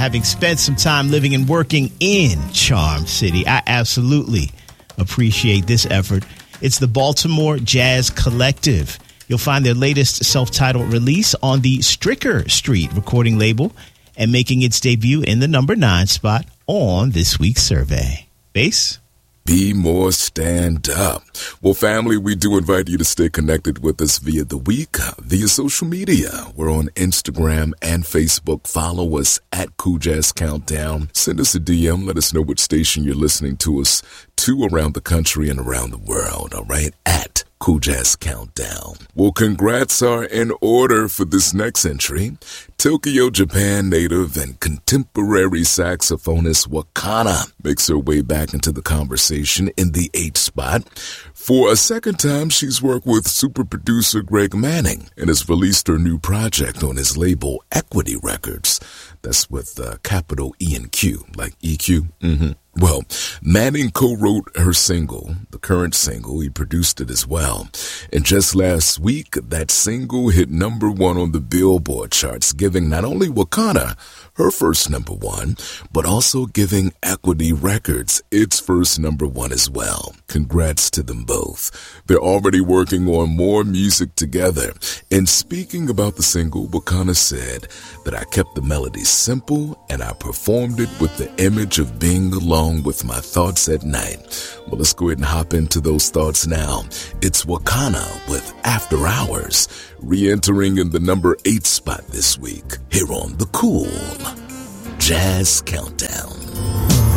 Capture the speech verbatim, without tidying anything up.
having spent some time living and working in Charm City. I absolutely appreciate this effort. It's the Baltimore Jazz Collective. You'll find their latest self-titled release on the Stricker Street recording label and making its debut in the number nine spot on this week's survey. Bass? Be more stand up. Well, family, we do invite you to stay connected with us via the week, via social media. We're on Instagram and Facebook. Follow us at Cool Jazz Countdown. Send us a D M. Let us know which station you're listening to us to around the country and around the world. All right? At Cool Jazz Countdown. Well, congrats are in order for this next entry. Tokyo, Japan native and contemporary saxophonist Wakana makes her way back into the conversation in the eighth spot. For a second time, she's worked with super producer Greg Manning and has released her new project on his label Equity Records. That's with uh, capital E and Q, like E Q. Mm-hmm. Well, Manning co-wrote her single, the current single. He produced it as well. And just last week, that single hit number one on the Billboard charts, giving not only Wakana her first number one, but also giving Equity Records its first number one as well. Congrats to them both. They're already working on more music together. And speaking about the single, Wakana said that I kept the melody simple and I performed it with the image of being alone with my thoughts at night. Well, let's go ahead and hop into those thoughts now. It's Wakana with After Hours, re-entering in the number eight spot this week, here on the Cool Jazz Countdown.